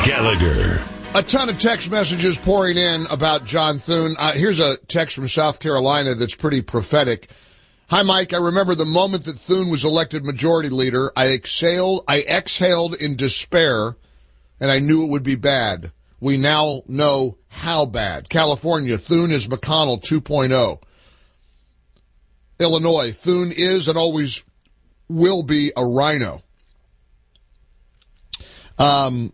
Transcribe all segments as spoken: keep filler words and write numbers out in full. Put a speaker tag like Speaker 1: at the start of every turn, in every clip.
Speaker 1: Gallagher.
Speaker 2: A ton of text messages pouring in about John Thune. Uh, here's a text from South Carolina that's pretty prophetic. Hi, Mike. I remember the moment that Thune was elected majority leader. I exhaled, I exhaled in despair, and I knew it would be bad. We now know how bad. California, Thune is McConnell two point oh. Illinois, Thune is and always will be a rhino. Um,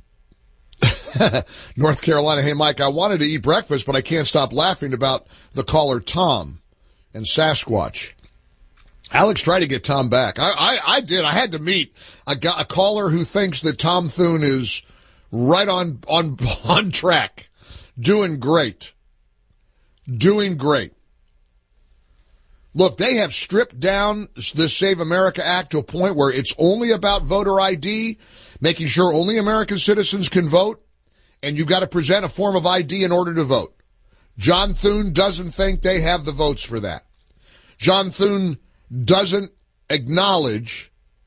Speaker 2: North Carolina, hey, Mike, I wanted to eat breakfast, but I can't stop laughing about the caller Tom and Sasquatch. Alex tried to get Tom back. I, I, I did. I had to meet a, a caller who thinks that Tom Thune is right on, on, on track. Doing great. Doing great. Look, they have stripped down the Save America Act to a point where it's only about voter I D, making sure only American citizens can vote, and you've got to present a form of I D in order to vote. John Thune doesn't think they have the votes for that. John Thune doesn't acknowledge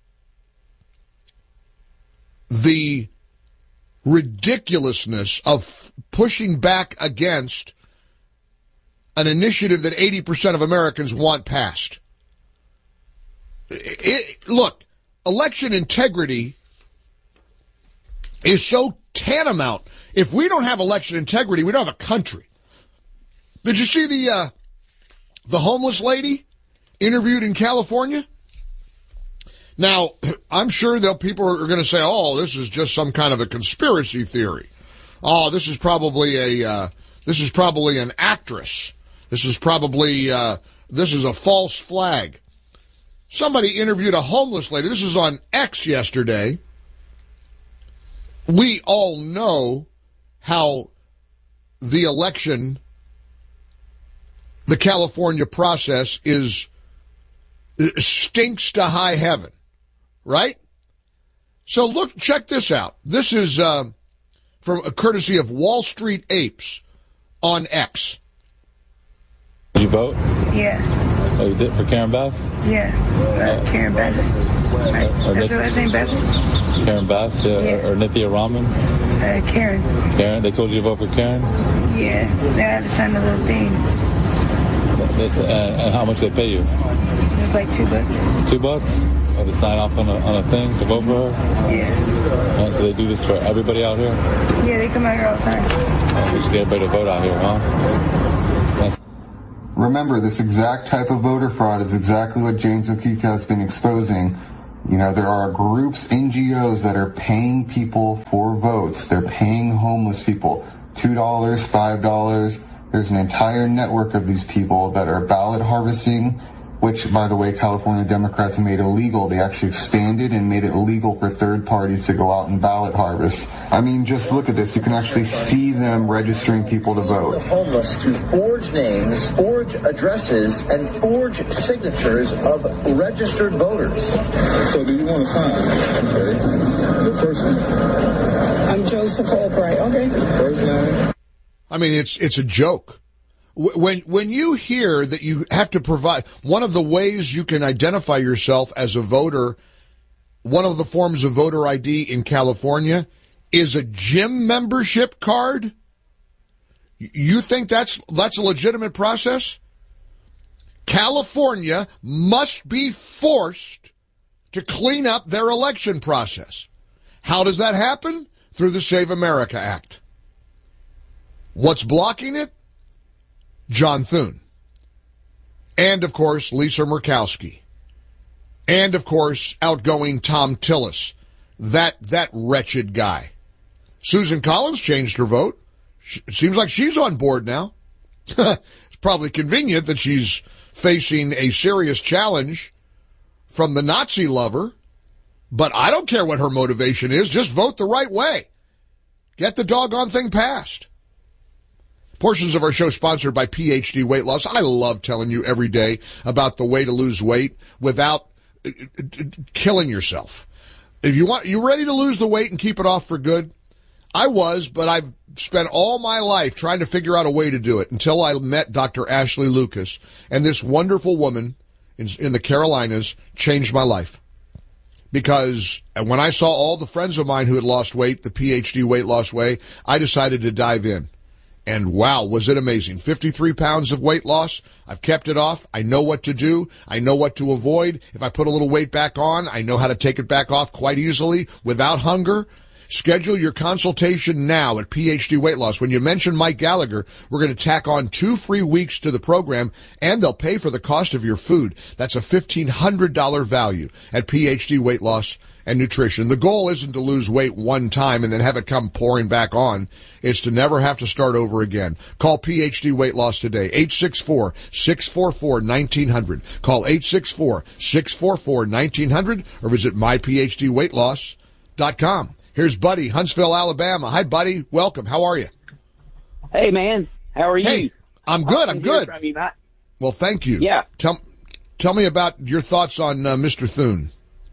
Speaker 2: the ridiculousness of pushing back against an initiative that eighty percent of Americans want passed. It, it, look, election integrity is so tantamount. If we don't have election integrity, we don't have a country. Did you see the uh, the homeless lady interviewed in California? Now, I'm sure that people are going to say, oh, this is just some kind of a conspiracy theory. Oh, this is probably a uh, this is probably an actress. This is probably uh, this is a false flag. Somebody interviewed a homeless lady. This is on X yesterday. We all know how the election, the California process is stinks to high heaven, right? So look, check this out. This is uh, from a courtesy of Wall Street Apes on X.
Speaker 3: Did you vote?
Speaker 4: Yeah.
Speaker 3: Oh, you did for Karen Bass?
Speaker 4: Yeah, uh, Karen Bass. Right. That's her last name, Bass?
Speaker 3: Karen Bass, yeah.
Speaker 4: Yeah.
Speaker 3: Or Nithya Raman?
Speaker 4: Uh, Karen.
Speaker 3: Karen? They told you to vote for Karen?
Speaker 4: Yeah, they had to sign a little thing.
Speaker 3: That's, uh, and how much they pay you?
Speaker 4: It's like two bucks.
Speaker 3: Two bucks? Or to sign off on a, on a thing to vote for her?
Speaker 4: Yeah.
Speaker 3: Uh, so they do this for everybody out here?
Speaker 4: Yeah, they come out here all the time.
Speaker 3: Uh, we should get everybody to vote out here, huh? That's
Speaker 5: Remember, this exact type of voter fraud is exactly what James O'Keefe has been exposing. You know, there are groups, N G Os, that are paying people for votes. They're paying homeless people two dollars, five dollars. There's an entire network of these people that are ballot harvesting, which, by the way, California Democrats made illegal. They actually expanded and made it legal for third parties to go out and ballot harvest. I mean, just look at this. You can actually see them registering people to vote.
Speaker 6: The homeless to forge names, forge addresses, and forge signatures of registered voters.
Speaker 7: So do you want to sign? Okay. The first name.
Speaker 8: I'm Joseph Albright. Okay.
Speaker 7: First name.
Speaker 2: I mean, it's it's a joke. When when you hear that you have to provide, one of the ways you can identify yourself as a voter, one of the forms of voter I D in California is a gym membership card. You think that's that's a legitimate process? California must be forced to clean up their election process. How does that happen? Through the Save America Act. What's blocking it? John Thune. And, of course, Lisa Murkowski. And, of course, outgoing Tom Tillis. That that wretched guy. Susan Collins changed her vote. It seems like she's on board now. It's probably convenient that she's facing a serious challenge from the Nazi lover. But I don't care what her motivation is. Just vote the right way. Get the doggone thing passed. Portions of our show sponsored by P H D Weight Loss. I love telling you every day about the way to lose weight without killing yourself. If you want, you ready to lose the weight and keep it off for good? I was, but I've spent all my life trying to figure out a way to do it until I met Doctor Ashley Lucas, and this wonderful woman in, in the Carolinas changed my life. because when I saw all the friends of mine who had lost weight, the P H D weight loss way, I decided to dive in. And wow, was it amazing. fifty-three pounds of weight loss. I've kept it off. I know what to do. I know what to avoid. If I put a little weight back on, I know how to take it back off quite easily without hunger. Schedule your consultation now at P H D Weight Loss. When you mention Mike Gallagher, we're going to tack on two free weeks to the program, and they'll pay for the cost of your food. That's a fifteen hundred dollars value at P H D Weight Loss and Nutrition. The goal isn't to lose weight one time and then have it come pouring back on. It's to never have to start over again. Call P H D Weight Loss today, eight six four, six four four, one nine zero zero. Call eight six four, six four four, one nine zero zero or visit my p h d weight loss dot com. Here's Buddy, Huntsville, Alabama. Hi, Buddy. Welcome. How are you?
Speaker 1: Hey, man. How are
Speaker 2: hey,
Speaker 1: you?
Speaker 2: I'm good. I'm good.
Speaker 1: From you, Matt.
Speaker 2: Well, thank you.
Speaker 1: Yeah.
Speaker 2: Tell, tell me about your thoughts on uh, Mister Thune.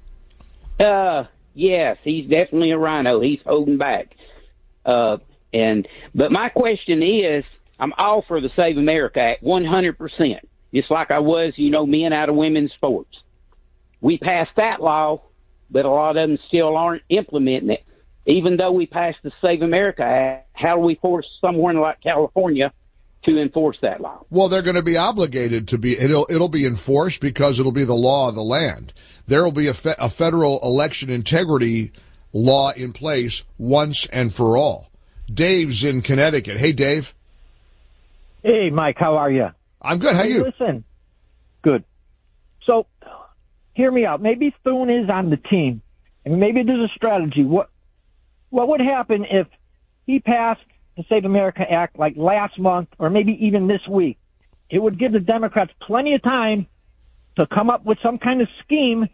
Speaker 1: Uh, yes, he's definitely a rhino. He's holding back. Uh, and but my question is, I'm all for the Save America Act, one hundred percent. Just like I was, you know, men out of women's sports. We passed that law, but a lot of them still aren't implementing it. Even though we passed the Save America Act, how do we force somewhere like California to enforce that law?
Speaker 2: Well, they're going to be obligated to be, it'll, it'll be enforced because it'll be the law of the land. There will be a, fe- a federal election integrity law in place once and for all. Dave's in Connecticut. Hey, Dave.
Speaker 8: Hey, Mike, how are you?
Speaker 2: I'm good. How are
Speaker 8: hey,
Speaker 2: you?
Speaker 8: Listen, good. So, hear me out. Maybe Thune is on the team, and maybe there's a strategy. What what would happen if he passed the Save America Act like last month or maybe even this week? It would give the Democrats plenty of time to come up with some kind of scheme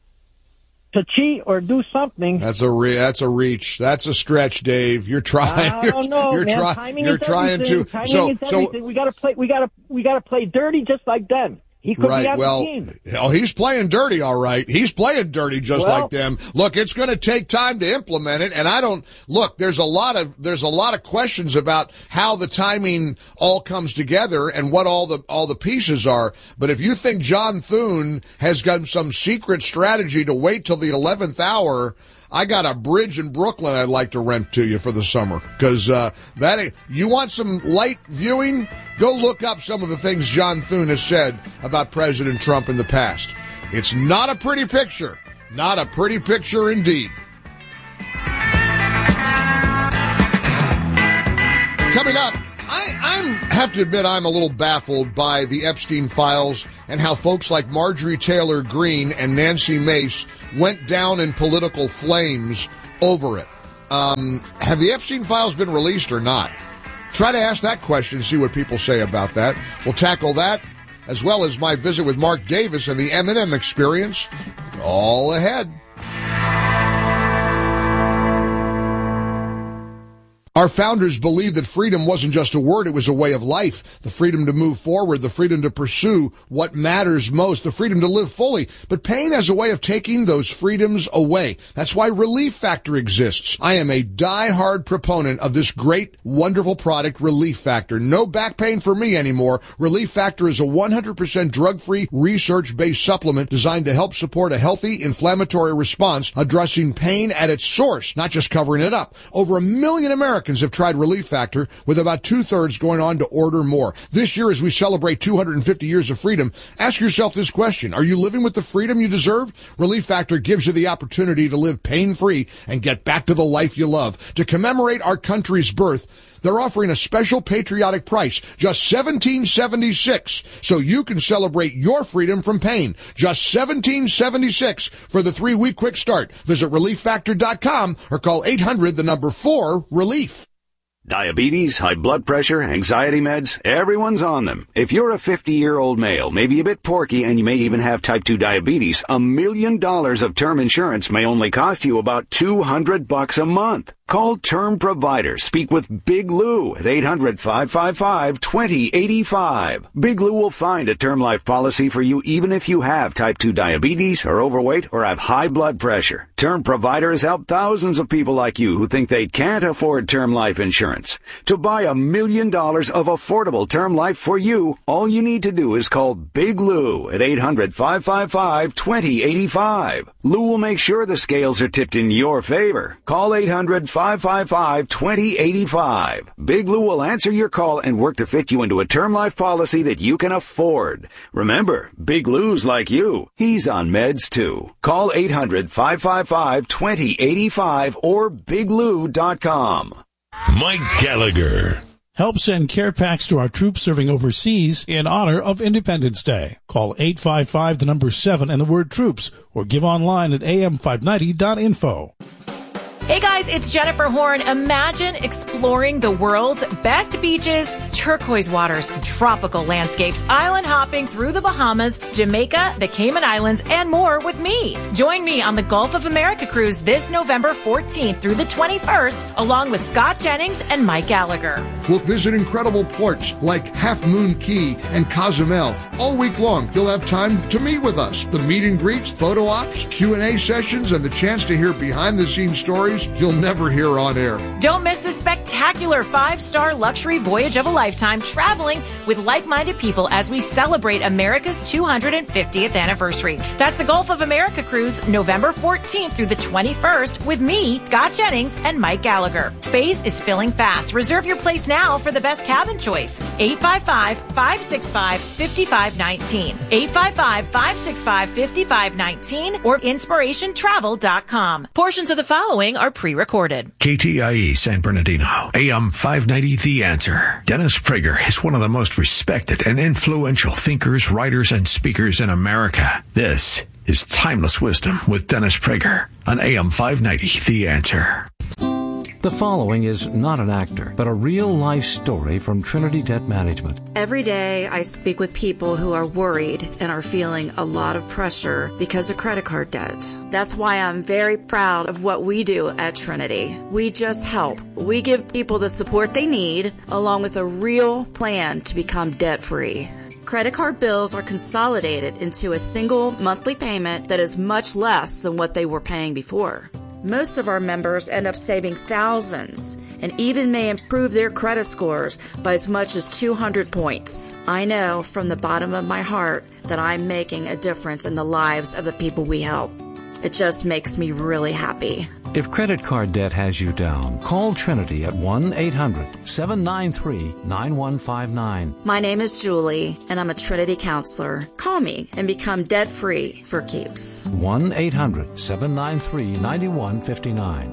Speaker 8: to cheat or do something.
Speaker 2: That's a re- that's a reach. That's a stretch, Dave. You're trying.
Speaker 8: I don't know,
Speaker 2: you're
Speaker 8: man.
Speaker 2: Try-
Speaker 8: Timing
Speaker 2: you're
Speaker 8: is
Speaker 2: trying
Speaker 8: everything.
Speaker 2: to.
Speaker 8: Timing
Speaker 2: so
Speaker 8: is
Speaker 2: so
Speaker 8: everything. we got to play. We got to we got to play dirty just like them. He could
Speaker 2: right.
Speaker 8: be on
Speaker 2: well,
Speaker 8: the team.
Speaker 2: Oh, he's playing dirty, all right. He's playing dirty just
Speaker 8: well,
Speaker 2: like them. Look, it's going to take time to implement it, and I don't look. There's a lot of there's a lot of questions about how the timing all comes together and what all the all the pieces are. But if you think John Thune has got some secret strategy to wait till the eleventh hour, I got a bridge in Brooklyn I'd like to rent to you for the summer because uh, that ain't, you want some light viewing. Go look up some of the things John Thune has said about President Trump in the past. It's not a pretty picture. Not a pretty picture indeed. Coming up, I I'm, have to admit I'm a little baffled by the Epstein files and how folks like Marjorie Taylor Greene and Nancy Mace went down in political flames over it. Um, have the Epstein files been released or not? Try to ask that question, see what people say about that. We'll tackle that, as well as my visit with Mark Davis and the M and M experience, all ahead. Our founders believed that freedom wasn't just a word, it was a way of life. The freedom to move forward, the freedom to pursue what matters most, the freedom to live fully. But pain has a way of taking those freedoms away. That's why Relief Factor exists. I am a die-hard proponent of this great, wonderful product, Relief Factor. No back pain for me anymore. Relief Factor is a one hundred percent drug-free, research-based supplement designed to help support a healthy inflammatory response, addressing pain at its source, not just covering it up. Over a million Americans have tried Relief Factor, with about two-thirds going on to order more. This year, as we celebrate two hundred fifty years of freedom, ask yourself this question. Are you living with the freedom you deserve? Relief Factor gives you the opportunity to live pain-free and get back to the life you love. To commemorate our country's birth, they're offering a special patriotic price, just seventeen seventy-six, so you can celebrate your freedom from pain. Just seventeen seventy-six for the three-week quick start. Visit relief factor dot com or call eight hundred, the number four, relief.
Speaker 9: Diabetes, high blood pressure, anxiety meds, everyone's on them. If you're a fifty-year-old male, maybe a bit porky, and you may even have type two diabetes, a million dollars of term insurance may only cost you about two hundred bucks a month. Call Term Provider. Speak with Big Lou at eight hundred, five five five, two zero eight five. Big Lou will find a term life policy for you even if you have type two diabetes, are overweight, or have high blood pressure. Term Provider has helped thousands of people like you who think they can't afford term life insurance. To buy a million dollars of affordable term life for you, all you need to do is call Big Lou at eight hundred, five five five, two zero eight five. Lou will make sure the scales are tipped in your favor. Call eight hundred, five five five, two zero eight five. Big Lou will answer your call and work to fit you into a term life policy that you can afford. Remember, Big Lou's like you. He's on meds too. Call eight hundred, five five five, two zero eight five or big lou dot com.
Speaker 10: Mike Gallagher.
Speaker 11: Help send care packs to our troops serving overseas in honor of Independence Day. Call eight five five, the number seven, and the word troops, or give online at a m five ninety dot info.
Speaker 12: Hey guys, it's Jennifer Horn. Imagine exploring the world's best beaches, turquoise waters, tropical landscapes, island hopping through the Bahamas, Jamaica, the Cayman Islands, and more with me. Join me on the Gulf of America cruise this November fourteenth through the twenty-first, along with Scott Jennings and Mike Gallagher.
Speaker 2: We'll visit incredible ports like Half Moon Key and Cozumel. All week long, you'll have time to meet with us. The meet and greets, photo ops, Q and A sessions, and the chance to hear behind-the-scenes stories you'll never hear on air.
Speaker 12: Don't miss this spectacular five-star luxury voyage of a lifetime, traveling with like-minded people as we celebrate America's two hundred fiftieth anniversary. That's the Gulf of America cruise, November fourteenth through the twenty-first, with me, Scott Jennings, and Mike Gallagher. Space is filling fast. Reserve your place now for the best cabin choice. eight five five, five six five, five five one nine. eight five five, five six five, five five one nine or inspiration travel dot com. Portions of the following are pre-recorded.
Speaker 10: K T I E San Bernardino, A M five ninety The Answer. Dennis Prager is one of the most respected and influential thinkers, writers, and speakers in America. This is Timeless Wisdom with Dennis Prager on A M five ninety The Answer.
Speaker 13: The following is not an actor, but a real-life story from Trinity Debt Management.
Speaker 14: Every day I speak with people who are worried and are feeling a lot of pressure because of credit card debt. That's why I'm very proud of what we do at Trinity. We just help. We give people the support they need, along with a real plan to become debt-free. Credit card bills are consolidated into a single monthly payment that is much less than what they were paying before. Most of our members end up saving thousands and even may improve their credit scores by as much as two hundred points. I know from the bottom of my heart that I'm making a difference in the lives of the people we help. It just makes me really happy.
Speaker 13: If credit card debt has you down, call Trinity at one eight hundred, seven nine three, nine one five nine.
Speaker 14: My name is Julie, and I'm a Trinity counselor. Call me and become debt-free for keeps.
Speaker 13: one eight hundred, seven nine three, nine one five nine.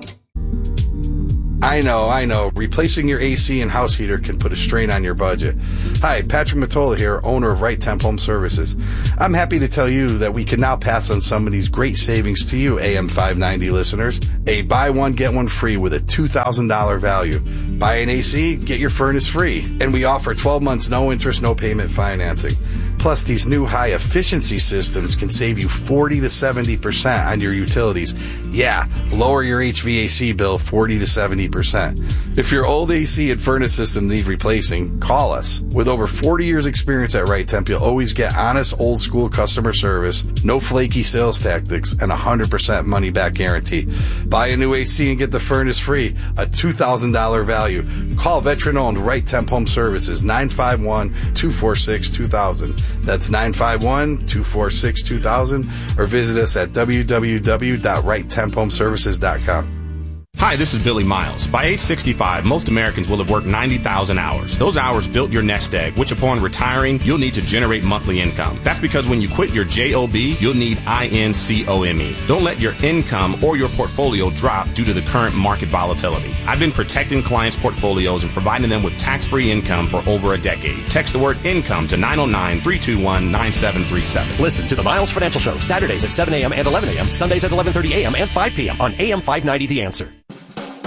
Speaker 15: I know, I know. Replacing your A C and house heater can put a strain on your budget. Hi, Patrick Mottola here, owner of Right Temp Home Services. I'm happy to tell you that we can now pass on some of these great savings to you, A M five ninety listeners. A buy one, get one free with a two thousand dollars value. Buy an A C, get your furnace free. And we offer twelve months, no interest, no payment financing. Plus, these new high-efficiency systems can save you forty to seventy percent on your utilities. Yeah, lower your H V A C bill forty to seventy percent. If your old A C and furnace system need replacing, call us. With over forty years experience at Right Temp, you'll always get honest, old-school customer service, no flaky sales tactics, and a one hundred percent money-back guarantee. Buy a new A C and get the furnace free, a two thousand dollars value. Call veteran-owned Right Temp Home Services, nine five one, two four six, two thousand. That's nine five one, two four six, two thousand, or visit us at w w w dot right temp home services dot com.
Speaker 16: Hi, this is Billy Miles. By age sixty-five, most Americans will have worked ninety thousand hours. Those hours built your nest egg, which upon retiring, you'll need to generate monthly income. That's because when you quit your job, you'll need income. Don't let your income or your portfolio drop due to the current market volatility. I've been protecting clients' portfolios and providing them with tax-free income for over a decade. Text the word income to nine oh nine, three two one, nine seven three seven.
Speaker 17: Listen to the Miles Financial Show, Saturdays at seven a.m. and eleven a.m., Sundays at eleven thirty a.m. and five p.m. on A M five ninety The Answer.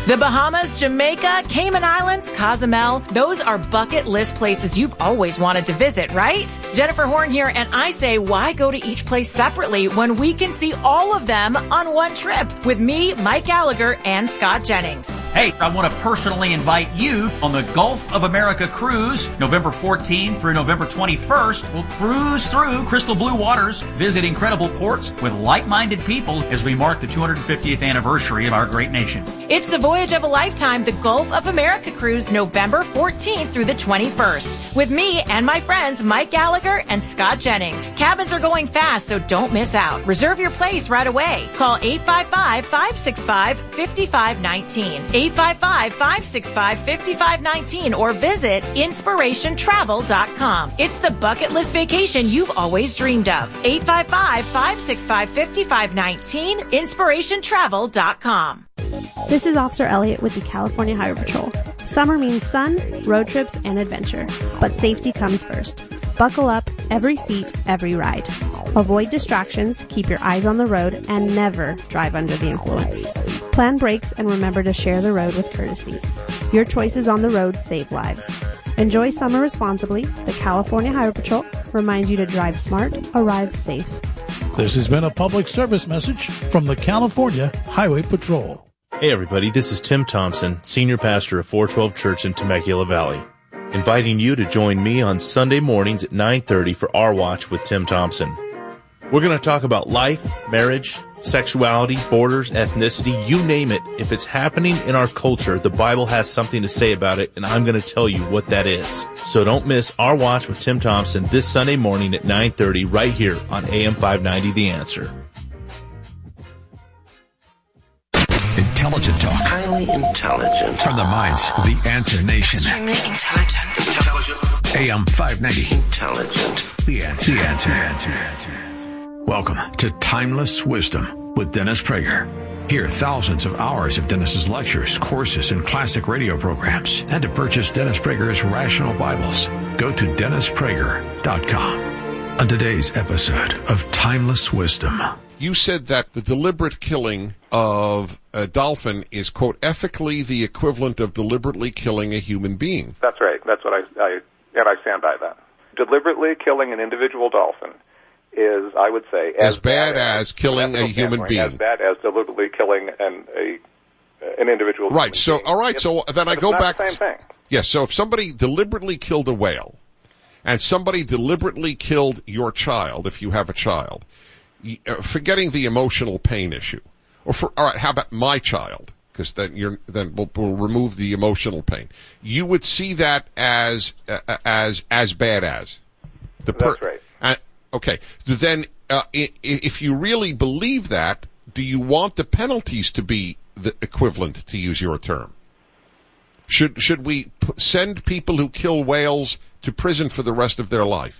Speaker 12: The Bahamas, Jamaica, Cayman Islands, Cozumel, those are bucket list places you've always wanted to visit, right? Jennifer Horn here, and I say, why go to each place separately when we can see all of them on one trip with me, Mike Gallagher, and Scott Jennings?
Speaker 18: Hey, I want to personally invite you on the Gulf of America cruise, November fourteenth through November twenty-first. We'll cruise through crystal blue waters, visit incredible ports with like-minded people as we mark the two hundred fiftieth anniversary of our great nation.
Speaker 12: It's the voyage of a lifetime, the Gulf of America cruise, November fourteenth through the twenty-first. With me and my friends Mike Gallagher and Scott Jennings. Cabins are going fast, so don't miss out. Reserve your place right away. Call eight five five, five six five, five five one nine. eight five five, five six five, five five one nine or visit inspiration travel dot com. It's the bucket list vacation you've always dreamed of. eight five five, five six five, five five one nine, inspiration travel dot com.
Speaker 19: This is Officer Elliott with the California Highway Patrol. Summer means sun, road trips, and adventure, but safety comes first. Buckle up, every seat, every ride. Avoid distractions, keep your eyes on the road, and never drive under the influence. Plan brakes and remember to share the road with courtesy. Your choices on the road save lives. Enjoy summer responsibly. The California Highway Patrol reminds you to drive smart, arrive safe.
Speaker 11: This has been a public service message from the California Highway Patrol.
Speaker 20: Hey everybody, this is Tim Thompson, Senior Pastor of four twelve Church in Temecula Valley, inviting you to join me on Sunday mornings at nine thirty for Our Watch with Tim Thompson. We're going to talk about life, marriage, sexuality, borders, ethnicity, you name it. If it's happening in our culture, the Bible has something to say about it, and I'm going to tell you what that is. So don't miss Our Watch with Tim Thompson this Sunday morning at nine thirty right here on A M five ninety The Answer.
Speaker 21: Intelligent talk.
Speaker 22: Highly intelligent.
Speaker 21: From the minds of the Answer Nation.
Speaker 22: Extremely intelligent. Intelligent.
Speaker 21: A M five ninety.
Speaker 22: Intelligent.
Speaker 21: The Answer. The Answer. Answer. Answer. Welcome to Timeless Wisdom with Dennis Prager. Hear thousands of hours of Dennis's lectures, courses, and classic radio programs. And to purchase Dennis Prager's Rational Bibles, go to dennis prager dot com. On today's episode of Timeless Wisdom.
Speaker 2: You said that the deliberate killing of a dolphin is, quote, ethically the equivalent of deliberately killing a human being.
Speaker 23: That's right. That's what I, I and I stand by that. Deliberately killing an individual dolphin is, I would say,
Speaker 2: as, as bad,
Speaker 23: bad
Speaker 2: as, as killing a human being.
Speaker 23: As bad as deliberately killing an a an individual.
Speaker 2: Right. So,
Speaker 23: being.
Speaker 2: all right.
Speaker 23: It's,
Speaker 2: so then I go
Speaker 23: not
Speaker 2: back.
Speaker 23: The same thing.
Speaker 2: Yes. Yeah, so if somebody deliberately killed a whale, and somebody deliberately killed your child, if you have a child, forgetting the emotional pain issue, or for all right, how about my child? Because then you're then we'll, we'll remove the emotional pain. You would see that as uh, as as bad as the per-
Speaker 23: That's right.
Speaker 2: Uh, okay, then uh, if you really believe that, do you want the penalties to be the equivalent, to use your term? Should should we p- send people who kill whales to prison for the rest of their life?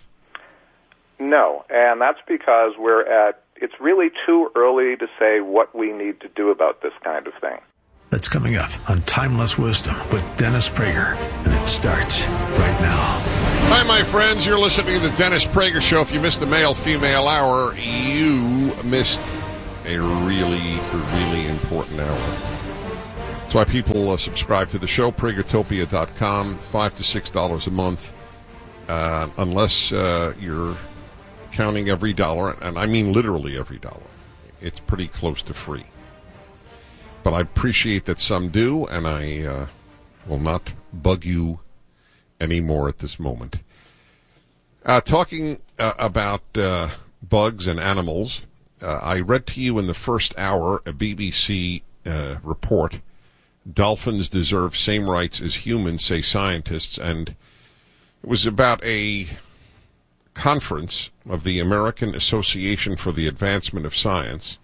Speaker 23: No, and that's because we're at, it's really too early to say what we need to do about this kind of thing.
Speaker 21: That's coming up on Timeless Wisdom with Dennis Prager, and it starts right now.
Speaker 2: Hi, my friends. You're listening to the Dennis Prager Show. If you missed the male-female hour, you missed a really, really important hour. That's why people uh, subscribe to the show, pragertopia dot com, five to six dollars a month, uh, unless uh, you're counting every dollar, and I mean literally every dollar. It's pretty close to free. But I appreciate that some do, and I uh, will not bug you anymore at this moment. Uh, talking uh, about uh, bugs and animals, uh, I read to you in the first hour a B B C uh, report, Dolphins Deserve Same Rights as Humans, say scientists, and it was about a conference of the American Association for the Advancement of Science,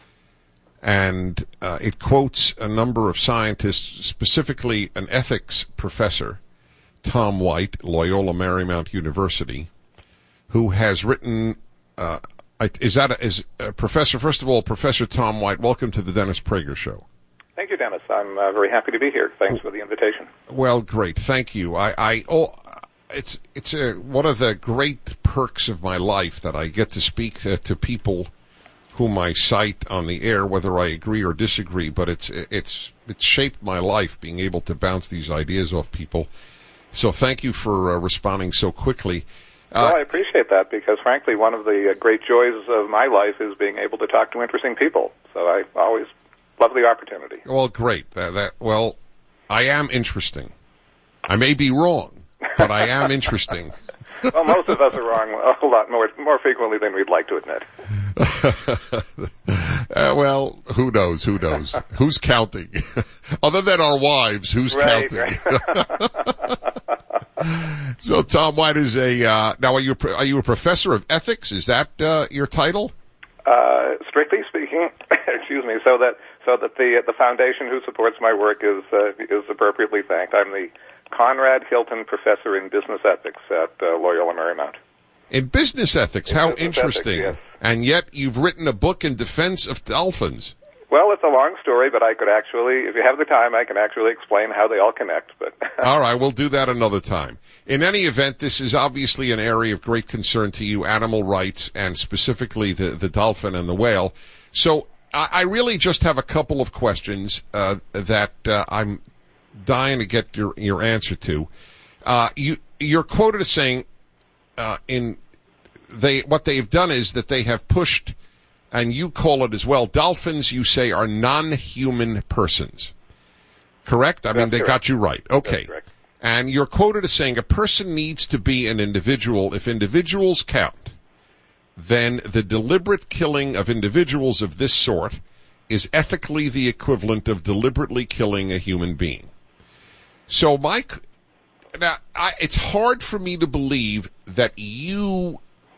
Speaker 2: and uh, it quotes a number of scientists, specifically an ethics professor, Tom White, Loyola Marymount University, who has written, uh, is that a, is a professor, first of all, Professor Tom White, welcome to the Dennis Prager Show.
Speaker 23: Thank you, Dennis. I'm uh, very happy to be here. Thanks for the invitation.
Speaker 2: Well, great. Thank you. I, I oh, it's it's a, one of the great perks of my life that I get to speak to, to people
Speaker 3: whom I cite on the air, whether I agree or disagree, but it's it's it's shaped my life, being able to bounce these ideas off people. So thank you for uh, responding so quickly. Uh,
Speaker 23: well, I appreciate that because, frankly, one of the uh, great joys of my life is being able to talk to interesting people. So I always love the opportunity.
Speaker 3: Well, great. That, that well, I am interesting. I may be wrong, but I am interesting.
Speaker 23: Well, most of us are wrong a lot more more frequently than we'd like to admit.
Speaker 3: uh, well, who knows? Who knows? Who's counting? Other than our wives, who's
Speaker 23: right,
Speaker 3: counting?
Speaker 23: Right.
Speaker 3: So, Tom White is a uh, now. Are you are you a professor of ethics? Is that uh, your title?
Speaker 23: Uh, strictly speaking, excuse me. So that so that the the foundation who supports my work is uh, is appropriately thanked. I'm the Conrad Hilton Professor in Business Ethics at uh, Loyola Marymount.
Speaker 3: In business ethics,
Speaker 23: in
Speaker 3: how
Speaker 23: business
Speaker 3: interesting!
Speaker 23: Ethics, yes.
Speaker 3: And yet, you've written a book in defense of dolphins.
Speaker 23: Well, it's a long story, but I could actually, if you have the time, I can actually explain how they all connect. But
Speaker 3: all right, we'll do that another time. In any event, this is obviously an area of great concern to you, animal rights, and specifically the, the dolphin and the whale. So I, I really just have a couple of questions uh, that uh, I'm dying to get your, your answer to. Uh, you, you're quoted as saying uh, in they what they've done is that they have pushed, and you call it as well, dolphins, you say, are non-human persons. Correct? I
Speaker 23: That's
Speaker 3: mean, they
Speaker 23: correct.
Speaker 3: got you right. Okay.
Speaker 23: That's correct.
Speaker 3: And you're quoted as saying a person needs to be an individual. If individuals count, then the deliberate killing of individuals of this sort is ethically the equivalent of deliberately killing a human being. So, Mike, now, I, it's hard for me to believe that you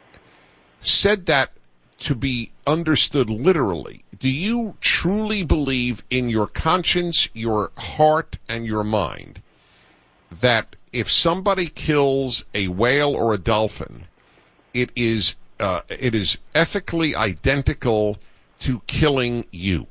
Speaker 3: said that to be understood literally. Do you truly believe in your conscience, your heart, and your mind that if somebody kills a whale or a dolphin, it is uh, it is ethically identical to killing you?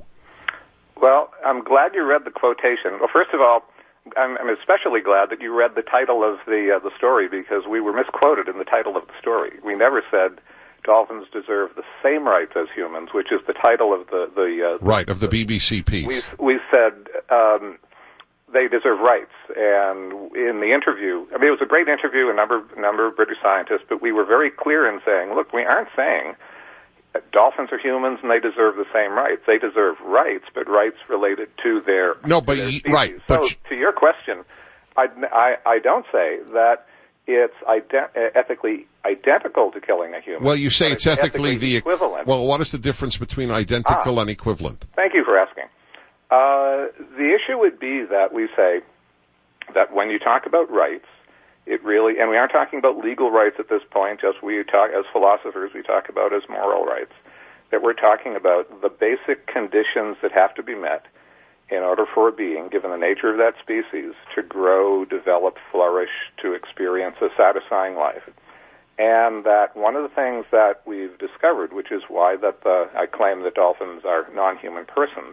Speaker 23: Well, I'm glad you read the quotation. Well, first of all, I'm, I'm especially glad that you read the title of the uh, the story because we were misquoted in the title of the story. We never said dolphins deserve the same rights as humans, which is the title of the the uh,
Speaker 3: right of the B B C piece.
Speaker 23: We we said um, they deserve rights, and in the interview, I mean, it was a great interview, a number number of British scientists, but we were very clear in saying, look, we aren't saying that dolphins are humans and they deserve the same rights. They deserve rights, but rights related to their
Speaker 3: no, but
Speaker 23: their
Speaker 3: you,
Speaker 23: species.
Speaker 3: right.
Speaker 23: So
Speaker 3: But
Speaker 23: to your question, I, I I don't say that it's ident- ethically identical to killing a human.
Speaker 3: Well, you say it's,
Speaker 23: it's
Speaker 3: ethically,
Speaker 23: ethically
Speaker 3: the
Speaker 23: equivalent.
Speaker 3: Well, what is the difference between identical
Speaker 23: Ah.
Speaker 3: and equivalent?
Speaker 23: Thank you for asking. Uh, the issue would be that we say that when you talk about rights, it really, and we aren't talking about legal rights at this point, as we talk, as philosophers, we talk about as moral rights, that we're talking about the basic conditions that have to be met in order for a being, given the nature of that species, to grow, develop, flourish, to experience a satisfying life. And that one of the things that we've discovered, which is why that the, I claim that dolphins are non-human persons,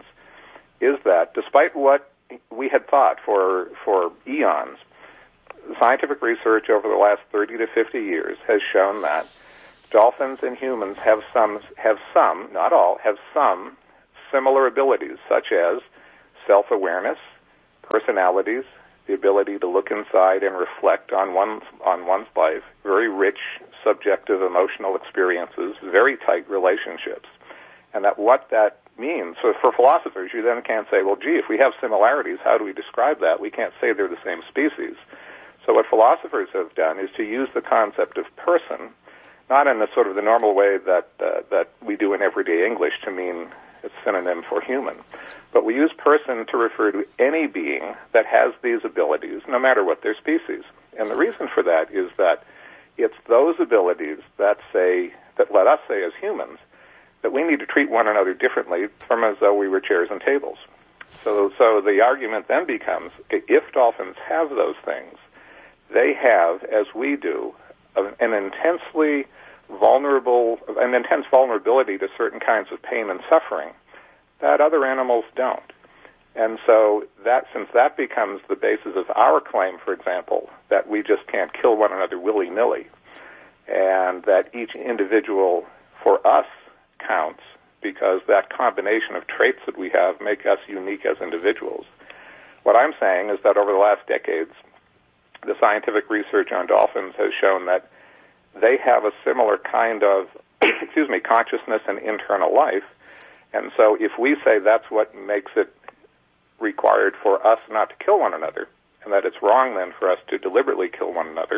Speaker 23: is that despite what we had thought for for eons, scientific research over the last thirty to fifty years has shown that dolphins and humans have some, have some, not all, have some similar abilities, such as self-awareness, personalities, the ability to look inside and reflect on one's, on one's life, very rich, subjective, emotional experiences, very tight relationships. And that what that means, so for philosophers, you then can't say, well, gee, if we have similarities, how do we describe that? We can't say they're the same species. So what philosophers have done is to use the concept of person, not in the sort of the normal way that uh, that we do in everyday English to mean it's synonym for human, but we use person to refer to any being that has these abilities, no matter what their species. And the reason for that is that it's those abilities that say, that let us say as humans, that we need to treat one another differently from as though we were chairs and tables. So, so the argument then becomes, if dolphins have those things, they have, as we do, an intensely vulnerable, an intense vulnerability to certain kinds of pain and suffering that other animals don't. And so that, since that becomes the basis of our claim, for example, that we just can't kill one another willy-nilly, and that each individual for us counts because that combination of traits that we have make us unique as individuals. What I'm saying is that over the last decades, the scientific research on dolphins has shown that they have a similar kind of, excuse me, consciousness and internal life. And so if we say that's what makes it required for us not to kill one another, and that it's wrong then for us to deliberately kill one another,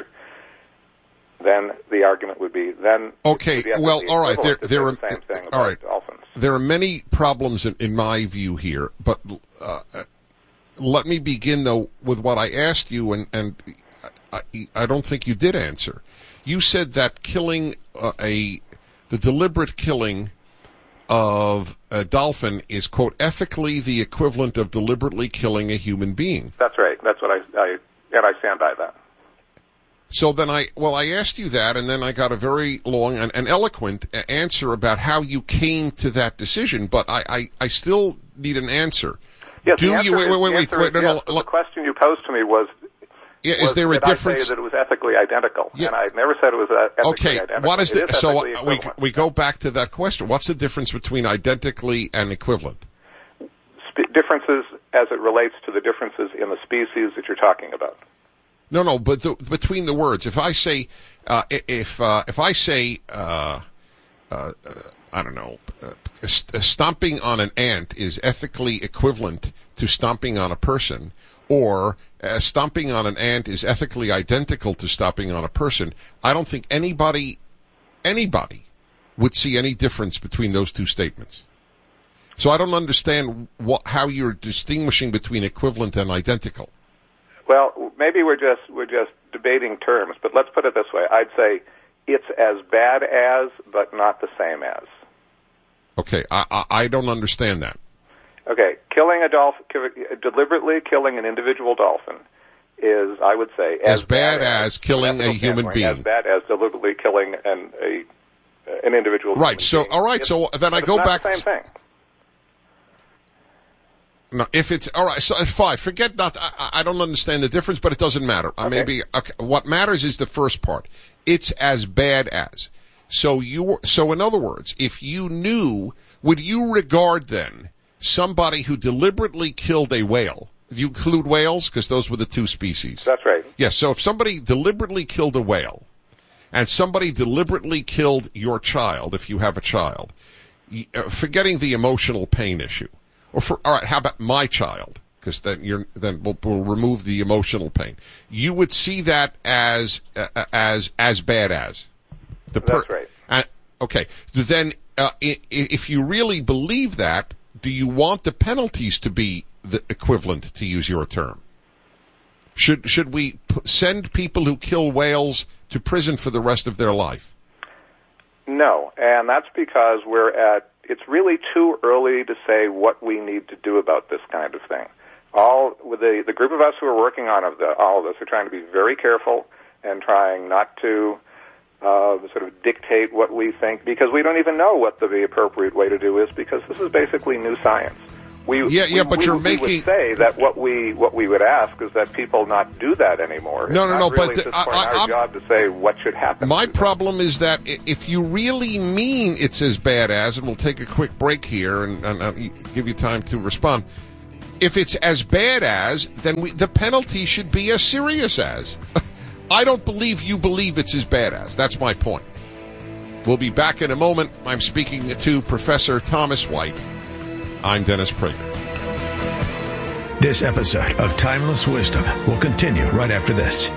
Speaker 23: then the argument would be then.
Speaker 3: Okay, well, all right. There, there are
Speaker 23: the same thing
Speaker 3: all
Speaker 23: about
Speaker 3: right.
Speaker 23: dolphins.
Speaker 3: There are many problems in, in my view here, but uh, let me begin though with what I asked you, and and I, I don't think you did answer. You said that killing uh, a the deliberate killing of a dolphin is, quote, ethically the equivalent of deliberately killing a human being.
Speaker 23: That's right. That's what I, I and I stand by that.
Speaker 3: So then I, well, I asked you that, and then I got a very long and, and eloquent answer about how you came to that decision, but I, I, I still need an answer.
Speaker 23: Yes,
Speaker 3: Do
Speaker 23: the answer
Speaker 3: you, wait,
Speaker 23: is,
Speaker 3: wait, wait,
Speaker 23: the
Speaker 3: wait,
Speaker 23: answer
Speaker 3: wait,
Speaker 23: is
Speaker 3: no,
Speaker 23: yes,
Speaker 3: no,
Speaker 23: but the question you posed to me was,
Speaker 3: yeah,
Speaker 23: was
Speaker 3: is there a
Speaker 23: did
Speaker 3: difference?
Speaker 23: I say that it was ethically identical? Yeah. And I never said it was uh, ethically
Speaker 3: okay,
Speaker 23: identical.
Speaker 3: what is
Speaker 23: it
Speaker 3: the,
Speaker 23: is
Speaker 3: so
Speaker 23: ethically
Speaker 3: we,
Speaker 23: equivalent.
Speaker 3: we go back to that question. What's the difference between identically and equivalent?
Speaker 23: Sp- differences as it relates to the differences in the species that you're talking about.
Speaker 3: No, no, but the, between the words, if I say, uh, if uh, if I say, uh, uh, I don't know, uh, st- stomping on an ant is ethically equivalent to stomping on a person, or uh, stomping on an ant is ethically identical to stomping on a person, I don't think anybody, anybody, would see any difference between those two statements. So I don't understand what, how you're distinguishing between equivalent and identical.
Speaker 23: Well, maybe we're just we're just debating terms, but let's put it this way. I'd say it's as bad as, but not the same as.
Speaker 3: Okay, I I, I don't understand that.
Speaker 23: Okay, killing a dolphin, deliberately killing an individual dolphin is, I would say, as,
Speaker 3: as bad, bad as, as killing a human being.
Speaker 23: As bad as deliberately killing an a an individual.
Speaker 3: Right. So,
Speaker 23: being.
Speaker 3: all right.
Speaker 23: It's,
Speaker 3: so then I go
Speaker 23: it's not
Speaker 3: back.
Speaker 23: The same thing.
Speaker 3: No, if it's all right, so fine. Forget not. I, I don't understand the difference, but it doesn't matter. Okay. Maybe okay, what matters is the first part. It's as bad as. So you. So in other words, if you knew, would you regard then somebody who deliberately killed a whale? Do you include whales? Because those were the two species.
Speaker 23: That's right.
Speaker 3: Yes. Yeah, so if somebody deliberately killed a whale, and somebody deliberately killed your child, if you have a child, forgetting the emotional pain issue. Or for, all right, how about my child? Because then you're then we'll, we'll remove the emotional pain. You would see that as uh, as as bad as the per-
Speaker 23: That's right.
Speaker 3: Uh, okay, then uh, if you really believe that, do you want the penalties to be the equivalent, to use your term? Should should we p- send people who kill whales to prison for the rest of their life?
Speaker 23: No, and that's because we're at. It's really too early to say what we need to do about this kind of thing. All with the the group of us who are working on of the, all of this are trying to be very careful and trying not to uh, sort of dictate what we think, because we don't even know what the, the appropriate way to do is, because this is basically new science. We,
Speaker 3: yeah, yeah,
Speaker 23: we,
Speaker 3: but
Speaker 23: we,
Speaker 3: you're
Speaker 23: we
Speaker 3: making.
Speaker 23: would say that what we what we would ask is that people not do that anymore.
Speaker 3: No,
Speaker 23: it's
Speaker 3: no,
Speaker 23: not
Speaker 3: no.
Speaker 23: Really
Speaker 3: But
Speaker 23: at this
Speaker 3: I,
Speaker 23: point
Speaker 3: I,
Speaker 23: our
Speaker 3: I'm,
Speaker 23: job to say what should happen.
Speaker 3: My problem is that if you really mean it's as bad as, and we'll take a quick break here and, and I'll give you time to respond. If it's as bad as, then we, the penalty should be as serious as. I don't believe you believe it's as bad as. That's my point. We'll be back in a moment. I'm speaking to Professor Thomas White. I'm Dennis Prager.
Speaker 10: This episode of Timeless Wisdom will continue right after this.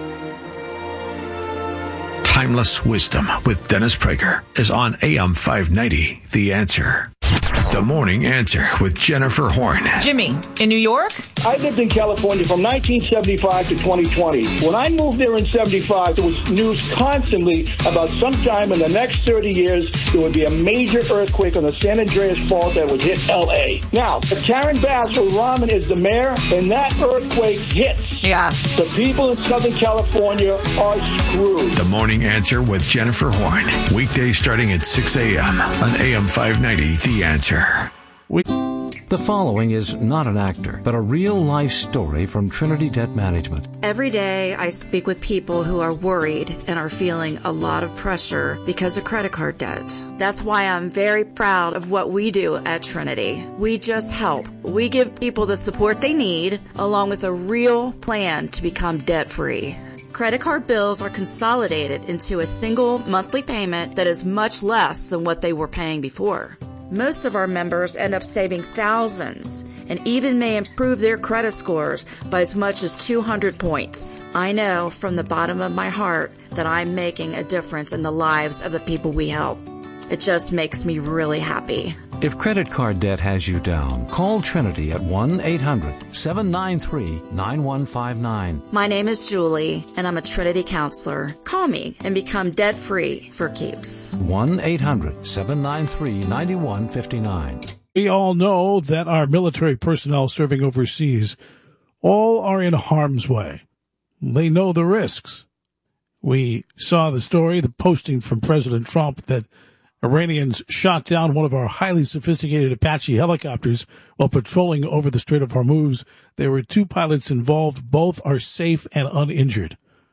Speaker 10: Timeless Wisdom with Dennis Prager is on A M five ninety, The Answer. The Morning Answer with Jennifer Horn.
Speaker 12: Jimmy, in New York?
Speaker 4: I lived in California from nineteen seventy-five to twenty twenty. When I moved there in seventy-five, there was news constantly about sometime in the next thirty years, there would be a major earthquake on the San Andreas Fault that would hit L A. Now, if Karen Bass or Rahman is the mayor and that earthquake hits,
Speaker 12: yeah,
Speaker 4: the people in Southern California are screwed.
Speaker 10: The Morning Answer with Jennifer Horn. Weekdays starting at six a.m. on A M five ninety, The Answer.
Speaker 11: We-
Speaker 13: The following is not an actor, but a real-life story from Trinity Debt Management.
Speaker 14: Every day I speak with people who are worried and are feeling a lot of pressure because of credit card debt. That's why I'm very proud of what we do at Trinity. We just help. We give people the support they need, along with a real plan to become debt-free. Credit card bills are consolidated into a single monthly payment that is much less than what they were paying before. Most of our members end up saving thousands and even may improve their credit scores by as much as two hundred points. I know from the bottom of my heart that I'm making a difference in the lives of the people we help. It just makes me really happy.
Speaker 13: If credit card debt has you down, call Trinity at one eight hundred seven nine three nine one five nine.
Speaker 14: My name is Julie, and I'm a Trinity counselor. Call me and become debt-free for keeps.
Speaker 13: one eight hundred seven nine three nine one five nine.
Speaker 11: We all know that our military personnel serving overseas all are in harm's way. They know the risks. We saw the story, the posting from President Trump that Iranians shot down one of our highly sophisticated Apache helicopters while patrolling over the Strait of Hormuz. There were two pilots involved. Both are safe and uninjured.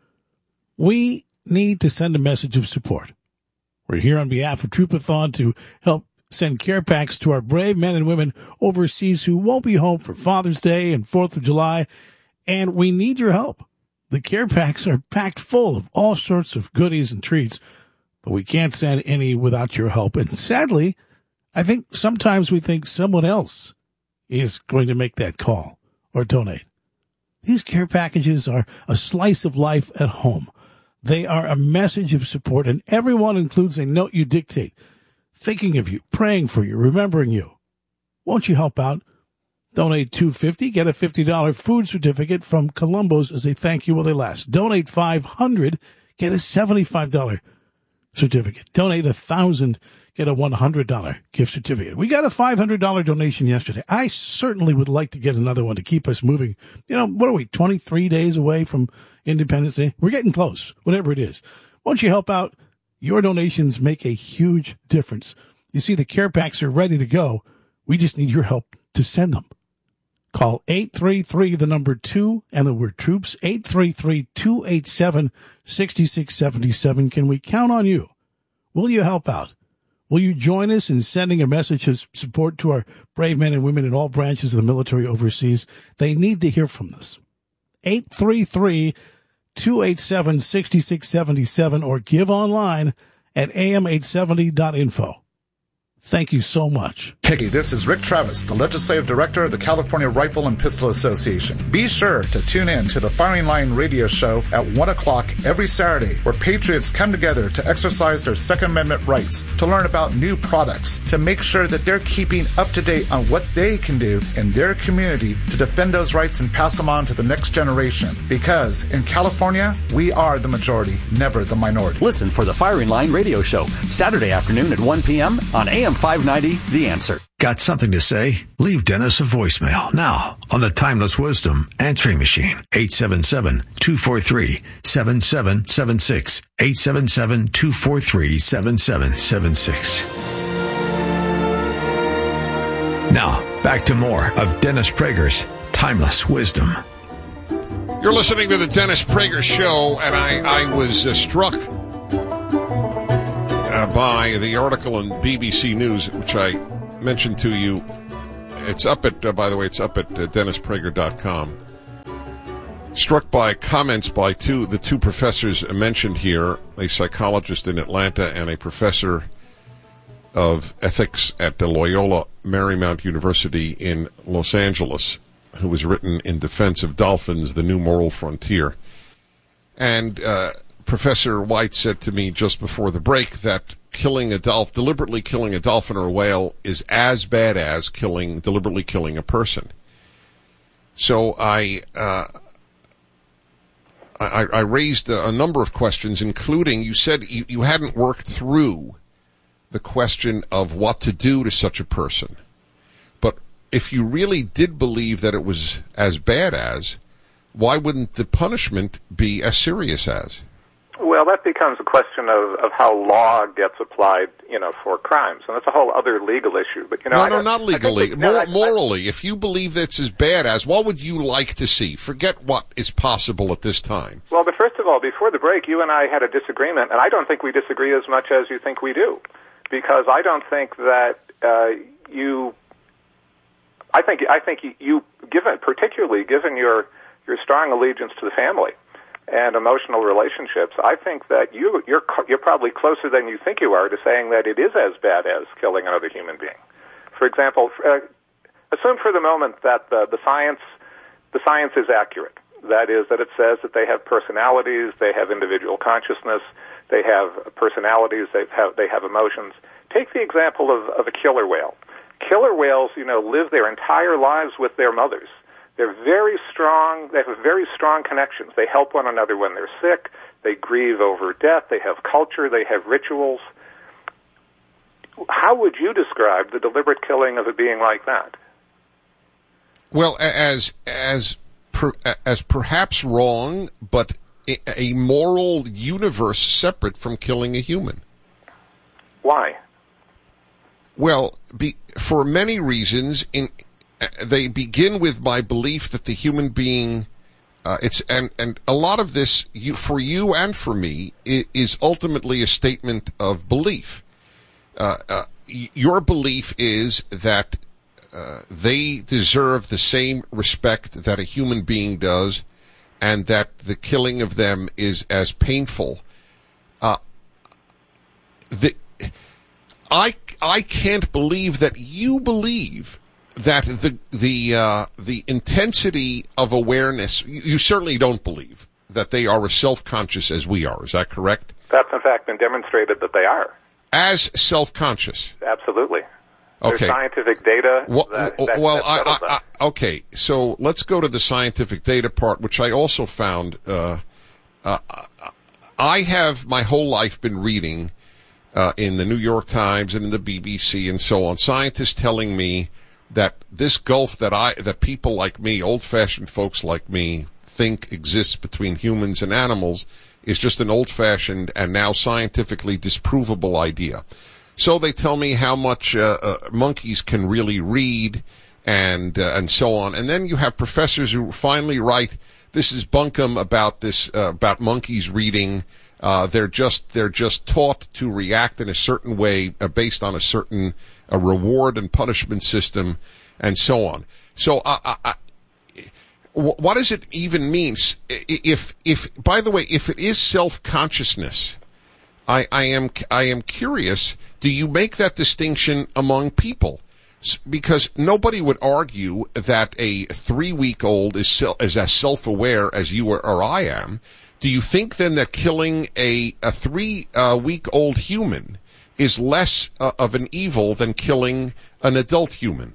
Speaker 11: We need to send a message of support. We're here on behalf of Troopathon to help send care packs to our brave men and women overseas who won't be home for Father's Day and fourth of July, and we need your help. The care packs are packed full of all sorts of goodies and treats, but we can't send any without your help. And sadly, I think sometimes we think someone else is going to make that call or donate. These care packages are a slice of life at home. They are a message of support, and everyone includes a note you dictate, thinking of you, praying for you, remembering you. Won't you help out? Donate two hundred fifty dollars, get a fifty dollars food certificate from Columbo's as a thank you while they last. Donate five hundred dollars, get a seventy-five dollars certificate. Donate one thousand dollars, get a one hundred dollars gift certificate. We got a five hundred dollars donation yesterday. I certainly would like to get another one to keep us moving. You know, what are we, twenty-three days away from Independence Day? We're getting close, whatever it is. Won't you help out? Your donations make a huge difference. You see, the care packs are ready to go. We just need your help to send them. Call eight three three, the number two, and the word troops, eight three three, two eight seven, six six seven seven. Can we count on you? Will you help out? Will you join us in sending a message of support to our brave men and women in all branches of the military overseas? They need to hear from us. eight three three, two eight seven, six six seven seven or give online at a m eight seventy dot info. Thank you so much.
Speaker 5: Hey, this is Rick Travis, the Legislative Director of the California Rifle and Pistol Association. Be sure to tune in to the Firing Line radio show at one o'clock every Saturday, where patriots come together to exercise their Second Amendment rights, to learn about new products, to make sure that they're keeping up to date on what they can do in their community to defend those rights and pass them on to the next generation. Because in California, we are the majority, never the minority.
Speaker 17: Listen for the Firing Line radio show, Saturday afternoon at one p.m. on A M five ninety, The Answer.
Speaker 10: Got something to say? Leave Dennis a voicemail now on the Timeless Wisdom answering machine. eight seven seven, two four three, seven seven seven six. eight seven seven, two four three, seven seven seven six. Now, back to more of Dennis Prager's Timeless Wisdom.
Speaker 3: You're listening to the Dennis Prager Show, and I, I was uh, struck uh, by the article in B B C News, which I mentioned to you. It's up at, uh, by the way, it's up at uh, dennis prager dot com. Struck by comments by two the two professors mentioned here, a psychologist in Atlanta and a professor of ethics at the Loyola Marymount University in Los Angeles, who was written in defense of dolphins, the new moral frontier. And uh, Professor White said to me just before the break that killing a dolphin, deliberately killing a dolphin or a whale is as bad as killing, deliberately killing a person. So I, uh, I, I raised a, a number of questions, including, you said you, you hadn't worked through the question of what to do to such a person. But if you really did believe that it was as bad as, why wouldn't the punishment be as serious as?
Speaker 23: Well, that becomes a question of, of how law gets applied, you know, for crimes, and that's a whole other legal issue. But you know,
Speaker 3: no,
Speaker 23: I,
Speaker 3: no, not legally.
Speaker 23: that,
Speaker 3: Mor-
Speaker 23: no, I,
Speaker 3: morally, if you believe that's as bad as, what would you like to see? Forget what is possible at this time.
Speaker 23: Well, but first of all, before the break, you and I had a disagreement, and I don't think we disagree as much as you think we do, because I don't think that uh, you. I think I think you, given particularly given your your strong allegiance to the family and emotional relationships, I think that you, you're you're probably closer than you think you are to saying that it is as bad as killing another human being. For example, uh, assume for the moment that the, the science the science is accurate. That is, that it says that they have personalities, they have individual consciousness, they have personalities, they have they have emotions. Take the example of, of a killer whale. Killer whales, you know, live their entire lives with their mothers. They're very strong. They have very strong connections. They help one another when they're sick. They grieve over death. They have culture. They have rituals. How would you describe the deliberate killing of a being like that?
Speaker 3: Well, as as per, as perhaps wrong, but a moral universe separate from killing a human.
Speaker 23: Why?
Speaker 3: Well, be, for many reasons. In They begin with my belief that the human being, uh, it's and, and a lot of this, you, for you and for me, is ultimately a statement of belief. Uh, uh, your belief is that uh, they deserve the same respect that a human being does, and that the killing of them is as painful. Uh, the, I I can't believe that you believe that the the uh, the intensity of awareness, you, you certainly don't believe that they are as self-conscious as we are. Is that correct?
Speaker 23: That's in fact been demonstrated that they are.
Speaker 3: As self-conscious?
Speaker 23: Absolutely.
Speaker 3: Okay.
Speaker 23: There's scientific data
Speaker 3: well,
Speaker 23: that, that,
Speaker 3: well
Speaker 23: that
Speaker 3: I,
Speaker 23: settles
Speaker 3: I,
Speaker 23: that.
Speaker 3: I, okay, so let's go to the scientific data part, which I also found. Uh, uh, I have my whole life been reading uh, in the New York Times and in the B B C and so on, scientists telling me that this gulf that I that people like me, old-fashioned folks like me, think exists between humans and animals is just an old-fashioned and now scientifically disprovable idea. So they tell me how much uh, uh, monkeys can really read and uh, and so on. And then you have professors who finally write, this is bunkum about this uh, about monkeys reading. Uh, they're just they're just taught to react in a certain way uh, based on a certain a reward and punishment system, and so on. So, uh, I, I, what does it even mean? If, if, by the way, if it is self-consciousness, I, I am, I am curious. Do you make that distinction among people? Because nobody would argue that a three-week-old is self, is as self-aware as you or, or I am. Do you think then that killing a a three-week-old human is less uh, of an evil than killing an adult human?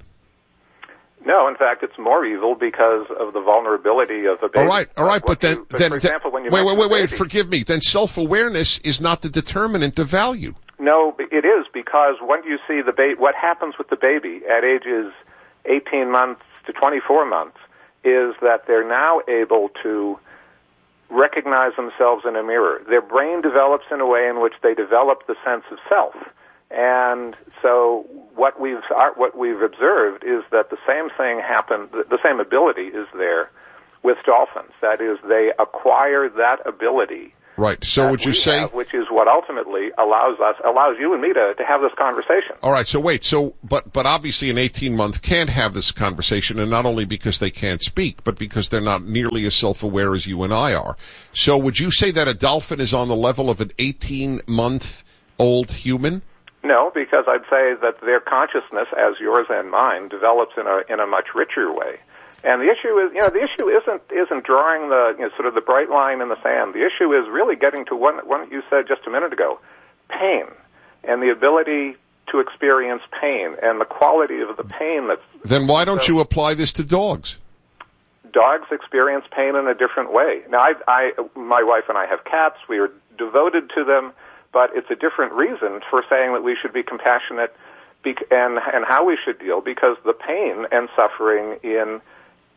Speaker 23: No, in fact, it's more evil because of the vulnerability of a baby.
Speaker 3: All right, all right, but then,
Speaker 23: you, but
Speaker 3: then,
Speaker 23: for example, when you
Speaker 3: wait, wait, wait, wait,
Speaker 23: baby,
Speaker 3: forgive me. Then self-awareness is not the determinant of value.
Speaker 23: No, it is, because when you see the ba- what happens with the baby at ages eighteen months to twenty-four months is that they're now able to recognize themselves in a mirror. Their brain develops in a way in which they develop the sense of self. And so what we've what we've observed is that the same thing happened, the same ability is there with dolphins. That is, they acquire that ability.
Speaker 3: Right. So would you say,
Speaker 23: have, which is what ultimately allows us, allows you and me to, to have this conversation.
Speaker 3: All right. So wait. So, but but obviously, an eighteen-month can't have this conversation, and not only because they can't speak, but because they're not nearly as self-aware as you and I are. So, would you say that a dolphin is on the level of an eighteen-month-old human?
Speaker 23: No, because I'd say that their consciousness, as yours and mine, develops in a in a much richer way. And the issue is, you know, the issue isn't isn't drawing the you know, sort of the bright line in the sand. The issue is really getting to one what you said just a minute ago, pain, and the ability to experience pain and the quality of the pain that's.
Speaker 3: Then why don't
Speaker 23: so,
Speaker 3: you apply this to dogs?
Speaker 23: Dogs experience pain in a different way. Now, I, I, my wife and I have cats. We are devoted to them, but it's a different reason for saying that we should be compassionate, and and how we should deal, because the pain and suffering in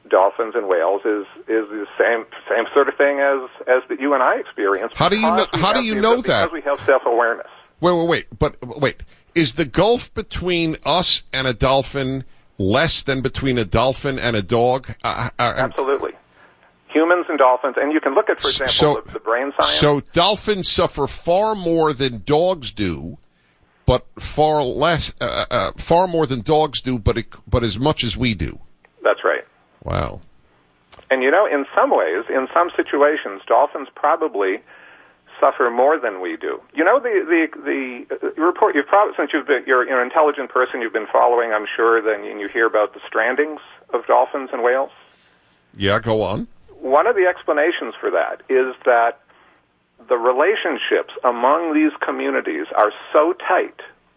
Speaker 23: dolphins and whales is is the same same sort of thing as as that you and I experience.
Speaker 3: How do you know, how do you know that?
Speaker 23: Because we have self-awareness.
Speaker 3: Wait, wait, wait. But wait, is the gulf between us and a dolphin less than between a dolphin and a dog? Uh, uh,
Speaker 23: Absolutely. Humans and dolphins, and you can look at, for example,
Speaker 3: so,
Speaker 23: the, the brain science.
Speaker 3: So dolphins suffer far more than dogs do, but far less, uh, uh, far more than dogs do, but it, but as much as we do.
Speaker 23: That's right.
Speaker 3: Wow.
Speaker 23: And you know, in some ways, in some situations, dolphins probably suffer more than we do. You know, the the the uh, report you've probably, since you've been you're, you're an intelligent person, you've been following, I'm sure, then you hear about the strandings of dolphins and whales.
Speaker 3: Yeah, go on.
Speaker 23: One of the explanations for that is that the relationships among these communities are so tight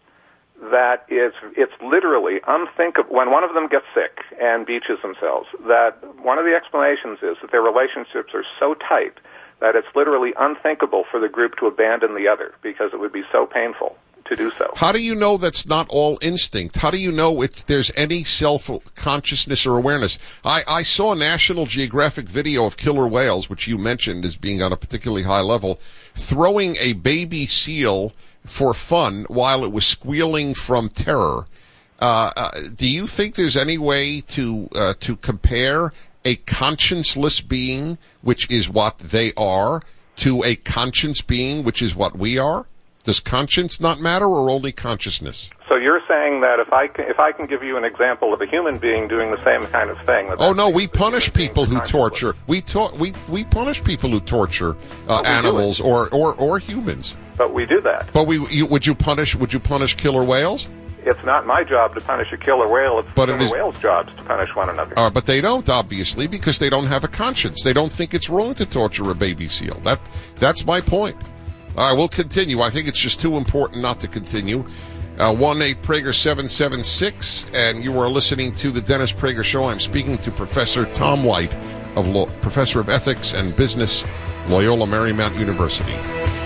Speaker 23: that it's it's literally unthinkable when one of them gets sick and beaches themselves. That one of the explanations is that their relationships are so tight that it's literally unthinkable for the group to abandon the other because it would be so painful to do so.
Speaker 3: How do you know that's not all instinct? How do you know it's, there's any self-consciousness or awareness? I, I saw a National Geographic video of killer whales, which you mentioned as being on a particularly high level, throwing a baby seal for fun while it was squealing from terror. Uh, uh, do you think there's any way to uh, to compare a conscienceless being, which is what they are, to a conscious being, which is what we are? Does conscience not matter, or only consciousness?
Speaker 23: So you're saying that if I can, if I can give you an example of a human being doing the same kind of thing... That
Speaker 3: oh no, we punish people who torture. We to- we we punish people who torture uh, animals or, or, or humans.
Speaker 23: But we do that.
Speaker 3: But we you, would you punish would you punish killer whales?
Speaker 23: It's not my job to punish a killer whale. It's
Speaker 3: but
Speaker 23: killer
Speaker 3: it is,
Speaker 23: whales' jobs to punish one another.
Speaker 3: Uh, but they don't, obviously, because they don't have a conscience. They don't think it's wrong to torture a baby seal. That that's my point. All right, we'll continue. I think it's just too important not to continue. Uh, one eight Prager seven seven six, and you are listening to the Dennis Prager Show. I'm speaking to Professor Tom White, of Law, Professor of Ethics and Business, Loyola Marymount University.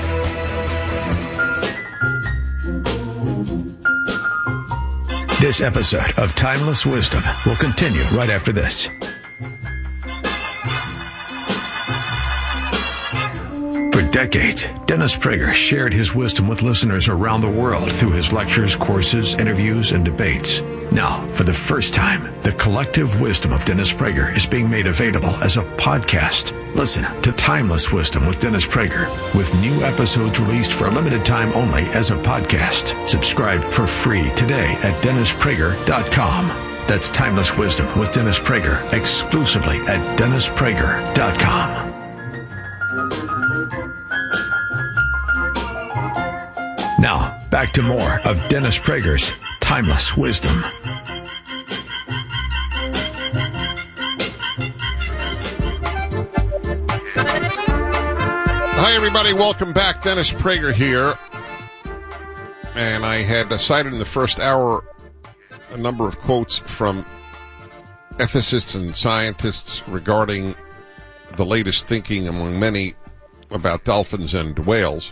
Speaker 10: This episode of Timeless Wisdom will continue right after this. For decades, Dennis Prager shared his wisdom with listeners around the world through his lectures, courses, interviews, and debates. Now, for the first time, the collective wisdom of Dennis Prager is being made available as a podcast. Listen to Timeless Wisdom with Dennis Prager, with new episodes released for a limited time only as a podcast. Subscribe for free today at dennis prager dot com. That's Timeless Wisdom with Dennis Prager, exclusively at dennis prager dot com. Now, back to more of Dennis Prager's Timeless Wisdom.
Speaker 3: Hi, everybody. Welcome back. Dennis Prager here. And I had cited in the first hour a number of quotes from ethicists and scientists regarding the latest thinking among many about dolphins and whales.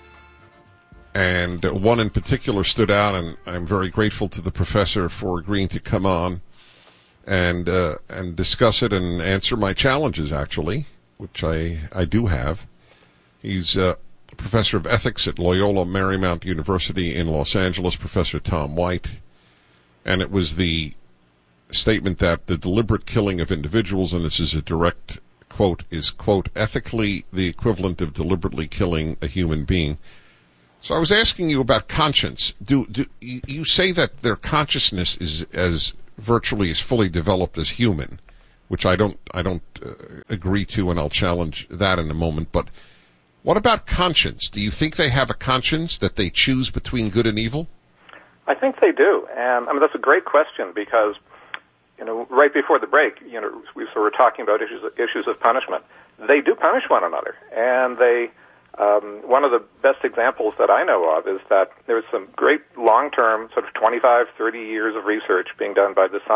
Speaker 3: And one in particular stood out, and I'm very grateful to the professor for agreeing to come on and uh, and discuss it and answer my challenges, actually, which I, I do have. He's uh, a professor of ethics at Loyola Marymount University in Los Angeles, Professor Tom White. And it was the statement that the deliberate killing of individuals, and this is a direct quote, is, quote, ethically the equivalent of deliberately killing a human being. So I was asking you about conscience. Do, do you say that their consciousness is as virtually as fully developed as human, which I don't I don't uh, agree to, and I'll challenge that in a moment. But what about conscience? Do you think they have a conscience that they choose between good and evil?
Speaker 23: I think they do, and I mean that's a great question because you know right before the break, you know we so we're talking about issues issues of punishment. They do punish one another, and they. Um, one of the best examples that I know of is that there's some great long-term, sort of twenty-five, thirty years of research being done by the